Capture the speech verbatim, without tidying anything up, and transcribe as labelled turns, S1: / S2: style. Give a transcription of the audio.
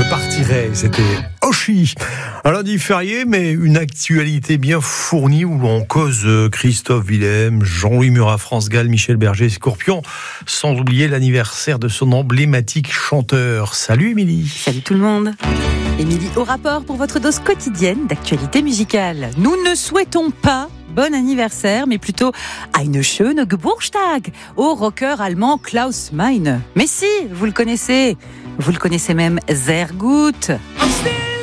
S1: Je partirai, c'était Oshi. Un lundi férié, mais une actualité bien fournie où on cause Christophe Willem, Jean-Louis Murat, France Gall, Michel Berger, Scorpion, sans oublier l'anniversaire de son emblématique chanteur. Salut Émilie.
S2: Salut tout le monde. Émilie au rapport pour votre dose quotidienne d'actualité musicale. Nous ne souhaitons pas bon anniversaire, mais plutôt eine schöne Geburtstag au rocker allemand Klaus Meine. Mais si, vous le connaissez, vous le connaissez même sehr gut.